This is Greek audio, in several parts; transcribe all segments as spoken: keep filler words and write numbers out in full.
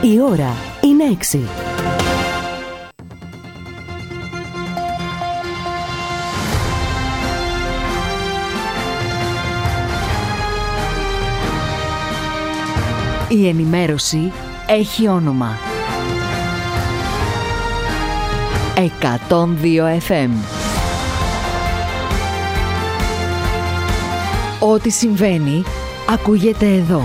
Η ώρα είναι έξι. Η ενημέρωση έχει όνομα. εκατόν δύο εφ εμ. Ό,τι συμβαίνει, ακούγεται εδώ.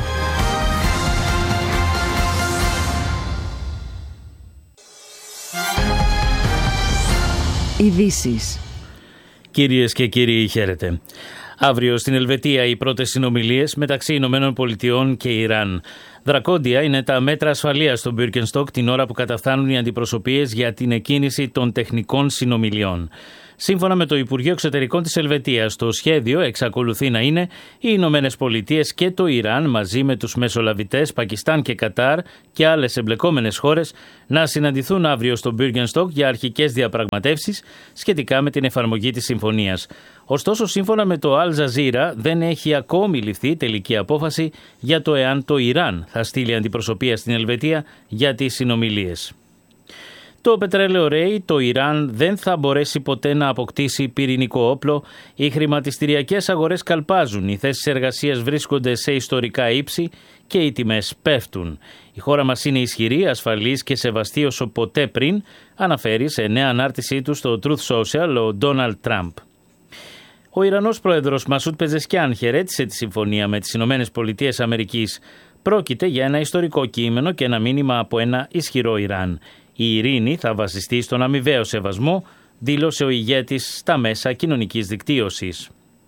Ειδήσεις. Κυρίες και κύριοι, χαίρετε. Αύριο στην Ελβετία οι πρώτες συνομιλίες μεταξύ Ηνωμένων Πολιτειών και Ιράν. Δρακόντια είναι τα μέτρα ασφαλείας στο Μπίρκενστοκ την ώρα που καταφθάνουν οι αντιπροσωπείες για την εκκίνηση των τεχνικών συνομιλιών. Σύμφωνα με το Υπουργείο Εξωτερικών της Ελβετίας, το σχέδιο εξακολουθεί να είναι οι Ηνωμένες Πολιτείες και το Ιράν μαζί με τους μεσολαβητές Πακιστάν και Κατάρ και άλλες εμπλεκόμενες χώρες να συναντηθούν αύριο στο Μπίρκενστοκ για αρχικές διαπραγματεύσεις σχετικά με την εφαρμογή της συμφωνίας. Ωστόσο, σύμφωνα με το Al Jazeera, δεν έχει ακόμη ληφθεί τελική απόφαση για το εάν το Ιράν θα στείλει αντιπροσωπεία στην Ελβετία για τις συνομιλίες. Το πετρέλαιο ρέει, το Ιράν δεν θα μπορέσει ποτέ να αποκτήσει πυρηνικό όπλο, οι χρηματιστηριακές αγορές καλπάζουν, οι θέσεις εργασίας βρίσκονται σε ιστορικά ύψη και οι τιμές πέφτουν. Η χώρα μας είναι ισχυρή, ασφαλής και σεβαστή όσο ποτέ πριν, αναφέρει σε νέα ανάρτησή του στο Truth Social ο Ντόναλντ Τραμπ. Ο Ιρανός πρόεδρος Μασούτ Πεζεσκιάν χαιρέτησε τη συμφωνία με τις Ηνωμένες Πολιτείες Αμερικής. Πρόκειται για ένα ιστορικό κείμενο και ένα μήνυμα από ένα ισχυρό Ιράν. Η ειρήνη θα βασιστεί στον αμοιβαίο σεβασμό, δήλωσε ο ηγέτης στα μέσα κοινωνικής δικτύωσης.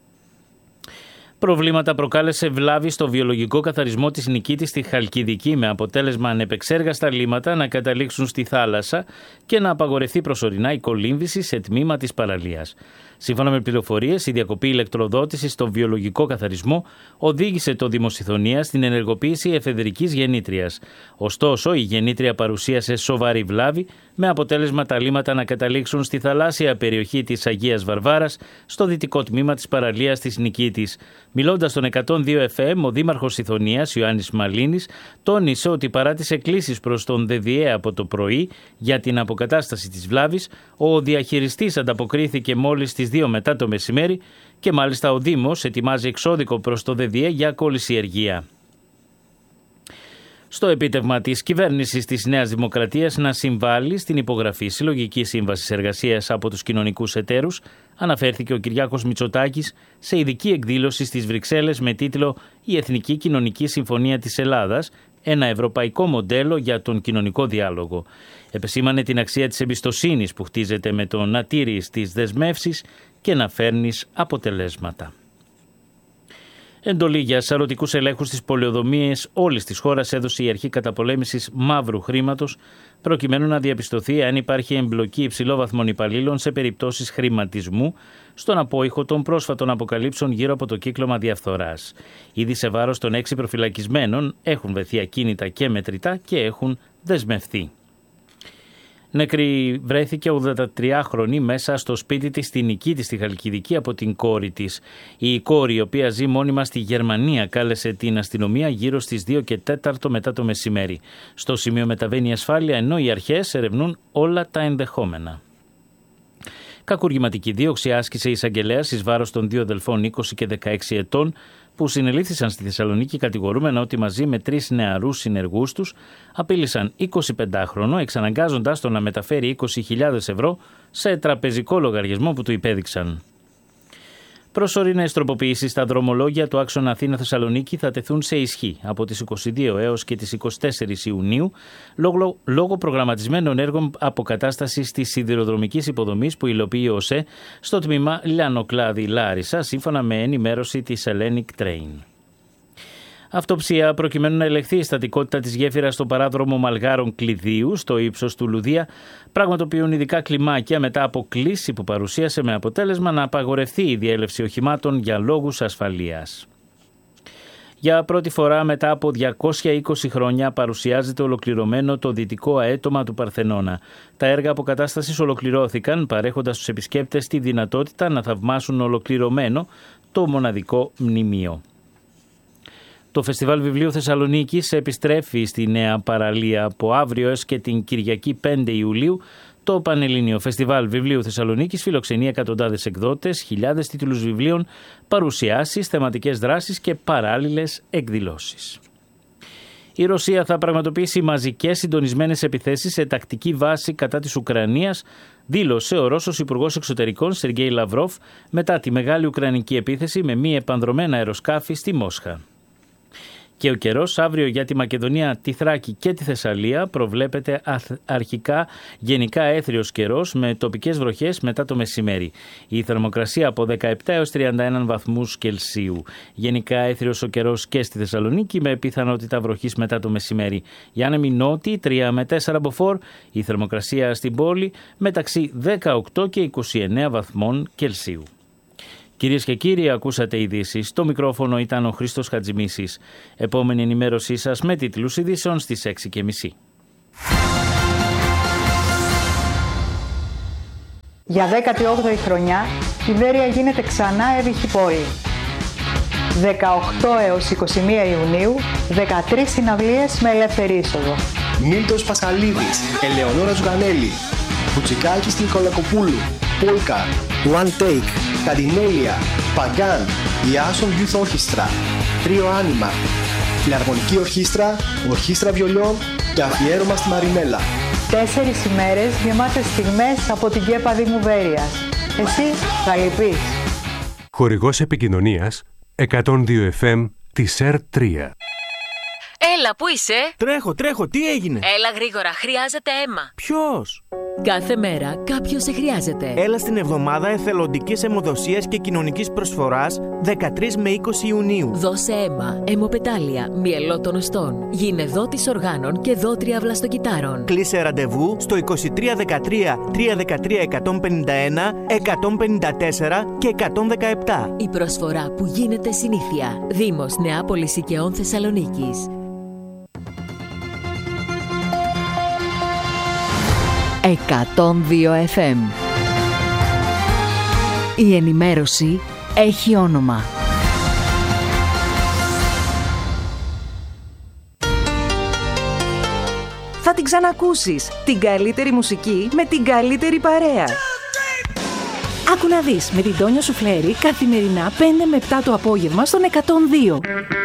Προβλήματα προκάλεσε βλάβη στο βιολογικό καθαρισμό της Νικήτης στη Χαλκιδική, με αποτέλεσμα ανεπεξέργαστα λίμματα να καταλήξουν στη θάλασσα και να απαγορευτεί προσωρινά η κολύμβηση σε τμήμα της παραλίας. Σύμφωνα με πληροφορίες, η διακοπή ηλεκτροδότησης στο βιολογικό καθαρισμό οδήγησε το Δημοσιθωνία στην ενεργοποίηση εφεδρικής γεννήτριας. Ωστόσο, η γεννήτρια παρουσίασε σοβαρή βλάβη, με αποτέλεσμα τα λίμματα να καταλήξουν στη θαλάσσια περιοχή της Αγίας Βαρβάρας, στο δυτικό τμήμα της παραλίας της Νικήτης. Μιλώντας στον εκατόν δύο εφ εμ, ο δήμαρχος Ιθωνίας, Ιωάννης Μαλίνης, τόνισε ότι παρά τις εκκλήσεις προς τον ΔΔΕ από το πρωί για την αποκατάσταση της βλάβης, ο διαχειριστής ανταποκρίθηκε μόλις στις δύο μετά το μεσημέρι και μάλιστα ο Δήμος ετοιμάζει εξώδικο προς το ΔΔΕ για κολυσιεργία. Στο επίτευγμα της κυβέρνησης της Νέας Δημοκρατίας να συμβάλλει στην υπογραφή συλλογικής σύμβασης εργασίας από τους κοινωνικούς εταίρους, αναφέρθηκε ο Κυριάκος Μητσοτάκης σε ειδική εκδήλωση στις Βρυξέλλες με τίτλο «Η Εθνική Κοινωνική Συμφωνία της Ελλάδας, ένα ευρωπαϊκό μοντέλο για τον κοινωνικό διάλογο». Επεσήμανε την αξία της εμπιστοσύνης που χτίζεται με το να τηρείς τις δεσμεύσεις και να φέρνεις αποτελέσματα. Εντολή για σαρωτικούς ελέγχους στις πολεοδομίες όλης της χώρας έδωσε η Αρχή Καταπολέμησης Μαύρου Χρήματος, προκειμένου να διαπιστωθεί αν υπάρχει εμπλοκή υψηλόβαθμων υπαλλήλων σε περιπτώσεις χρηματισμού στον απόϊχο των πρόσφατων αποκαλύψεων γύρω από το κύκλωμα διαφθοράς. Ήδη σε βάρος των έξι προφυλακισμένων έχουν βρεθεί ακίνητα και μετρητά και έχουν δεσμευθεί. Νεκρή βρέθηκε ογδοντατριάχρονη μέσα στο σπίτι της στη Νικήτη στη Χαλκιδική από την κόρη της. Η κόρη, η οποία ζει μόνιμα στη Γερμανία, κάλεσε την αστυνομία γύρω στις δύο και τέταρτο μετά το μεσημέρι. Στο σημείο μεταβαίνει η ασφάλεια, ενώ οι αρχές ερευνούν όλα τα ενδεχόμενα. Κακουργηματική δίωξη άσκησε η εισαγγελέας εις βάρος των δύο αδελφών είκοσι και δεκαέξι ετών που συνελήφθησαν στη Θεσσαλονίκη κατηγορούμενα ότι μαζί με τρεις νεαρούς συνεργούς τους απείλησαν εικοσιπεντάχρονο εξαναγκάζοντας τον να μεταφέρει είκοσι χιλιάδες ευρώ σε τραπεζικό λογαριασμό που του υπέδειξαν. Προσωρινές τροποποιήσεις στα δρομολόγια του άξονα Αθήνα-Θεσσαλονίκη θα τεθούν σε ισχύ από τις είκοσι δύο έως και τις είκοσι τέσσερις Ιουνίου λόγω, λόγω προγραμματισμένων έργων αποκατάστασης της σιδηροδρομικής υποδομής που υλοποιεί ο ΟΣΕ στο τμήμα Λιανοκλάδη-Λάρισα, σύμφωνα με ενημέρωση της Hellenic Train. Αυτοψία προκειμένου να ελεγχθεί η στατικότητα της γέφυρας στο παράδρομο Μαλγάρων Κλειδίου στο ύψος του Λουδία, πραγματοποιούν ειδικά κλιμάκια μετά από κλίση που παρουσίασε με αποτέλεσμα να απαγορευτεί η διέλευση οχημάτων για λόγους ασφαλείας. Για πρώτη φορά μετά από διακόσια είκοσι χρόνια παρουσιάζεται ολοκληρωμένο το δυτικό αέτομα του Παρθενώνα. Τα έργα αποκατάστασης ολοκληρώθηκαν, παρέχοντας στους επισκέπτες τη δυνατότητα να θαυμάσουν ολοκληρωμένο το μοναδικό μνημείο. Το Φεστιβάλ Βιβλίου Θεσσαλονίκης επιστρέφει στη νέα παραλία από αύριο έως και την Κυριακή πέντε Ιουλίου. Το Πανελλήνιο Φεστιβάλ Βιβλίου Θεσσαλονίκης φιλοξενεί εκατοντάδες εκδότες, χιλιάδες τίτλους βιβλίων, παρουσιάσεις, θεματικές δράσεις και παράλληλες εκδηλώσεις. Η Ρωσία θα πραγματοποιήσει μαζικές συντονισμένες επιθέσεις σε τακτική βάση κατά της Ουκρανίας, δήλωσε ο Ρώσος Υπουργός Εξωτερικών Σεργέη Λαυρόφ μετά τη μεγάλη ουκρανική επίθεση με μη επανδρωμένα αεροσκάφη στη Μόσχα. Και ο καιρός αύριο για τη Μακεδονία, τη Θράκη και τη Θεσσαλία προβλέπεται αρχικά γενικά έθριος καιρός με τοπικές βροχές μετά το μεσημέρι. Η θερμοκρασία από δεκαεπτά έως τριάντα ένα βαθμούς Κελσίου. Γενικά έθριος ο καιρός και στη Θεσσαλονίκη με πιθανότητα βροχής μετά το μεσημέρι. Για άνεμη νότη τρία με τέσσερα μποφόρ, η θερμοκρασία στην πόλη μεταξύ δεκαοκτώ και είκοσι εννέα βαθμών Κελσίου. Κυρίες και κύριοι, ακούσατε ειδήσεις. Στο μικρόφωνο ήταν ο Χρήστος Χατζημίσης. Επόμενη ενημέρωσή σας με τίτλους ειδήσεων στις έξι και μισή. Για δέκατη όγδοη χρονιά, η Βέρεια γίνεται ξανά έβυχη πόλη. δεκαοκτώ έως είκοσι μία Ιουνίου, δεκατρείς συναυλίες με ελεύθερη είσοδο. Μίλτος Πασχαλίδης, Ελεονόρα Ζουγανέλη, Μπουτσικάκης Νικολακοπούλου, Πόλκα, One Take, Καντινέλια, Παγκάν, η Άσον Youth Orchestra, Τρίο Άνιμα, Φιλαρμονική Ορχήστρα, Ορχήστρα Βιολιών και αφιέρωμα στη Μαρινέλα. Τέσσερις ημέρες γεμάτες στιγμές από την ΚΕΠΑ Δήμου Βέρειας. Εσύ θα λυπείς. Χορηγός επικοινωνίας εκατόν δύο εφ εμ της ΕΡ τρία. Έλα, πού είσαι? Τρέχω, τρέχω, τι έγινε? Έλα γρήγορα, χρειάζεται αίμα. Ποιος? Κάθε μέρα κάποιος σε χρειάζεται. Έλα στην εβδομάδα εθελοντικής αιμοδοσίας και κοινωνικής προσφοράς δεκατρείς με είκοσι Ιουνίου. Δώσε αίμα, αιμοπετάλια, μυελό των οστών. Γίνε δότης οργάνων και δότρια βλαστοκυτάρων. Κλείσε ραντεβού στο είκοσι τρία δεκατρία τριακόσια δεκατρία εκατόν πενήντα ένα, εκατόν πενήντα τέσσερα και εκατόν δεκαεπτά. Η προσφορά που γίνεται συνήθεια. Δήμος Νεάπολης Οικαιών Θεσσαλονίκης. εκατόν δύο εφ εμ. Η ενημέρωση έχει όνομα. Θα την ξανακούσεις. Την καλύτερη μουσική με την καλύτερη παρέα. Άκου να δεις με την Τόνια Σουφλέρη καθημερινά πέντε με επτά το απόγευμα στον εκατόν δύο.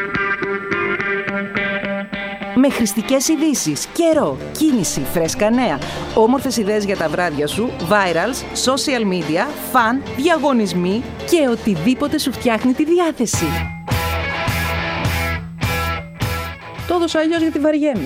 Με χρηστικές ειδήσεις, καιρό, κίνηση, φρέσκα νέα, όμορφες ιδέες για τα βράδια σου, virals, social media, φαν, διαγωνισμοί και οτιδήποτε σου φτιάχνει τη διάθεση. Το έδωσα αλλιώς γιατί βαριέμαι.